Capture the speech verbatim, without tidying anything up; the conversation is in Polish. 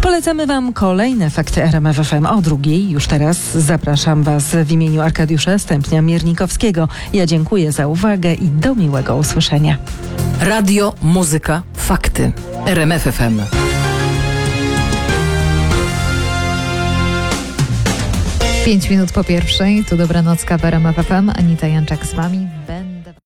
Polecamy Wam kolejne fakty R M F F M o drugiej. Już teraz zapraszam Was w imieniu Arkadiusza Stępnia-Miernikowskiego. Ja dziękuję za uwagę i do miłego usłyszenia. Radio, muzyka, fakty. R M F F M. Pięć minut po pierwszej, tu dobranocka w R M F F M. Anita Janczak z Wami. Będę...